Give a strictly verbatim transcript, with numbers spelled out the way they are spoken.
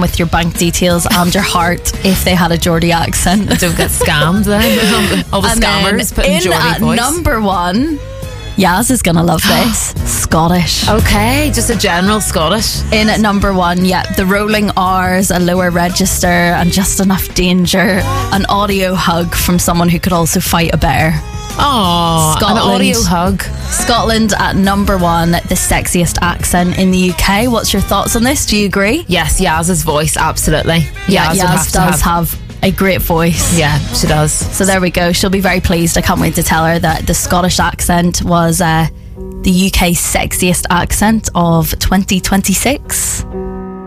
with your bank details and your heart if they had a Geordie accent. Don't get scammed then. All the And scammers then putting in Geordie at voice. number one, Yaz is gonna love this. Scottish. Okay, just a general Scottish. In at number one, yeah, the rolling R's, a lower register, and just enough danger. An audio hug from someone who could also fight a bear. Oh, an Scotland. audio hug. Scotland at number one, the sexiest accent in the U K. What's your thoughts on this? Do you agree? Yes, Yaz's voice, absolutely. Yeah, Yaz would Yaz have to does have. have a great voice. Yeah, she does. So there we go. She'll be very pleased. I can't wait to tell her that the Scottish accent was uh, the U K's sexiest accent of twenty twenty-six.